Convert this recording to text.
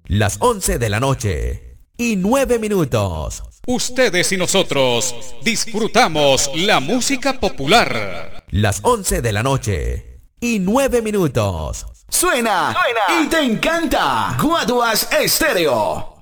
Las 11 de la noche y 9 minutos. Ustedes y nosotros disfrutamos la música popular. Las 11 de la noche y 9 minutos. Suena y te encanta. Guaduas Estéreo.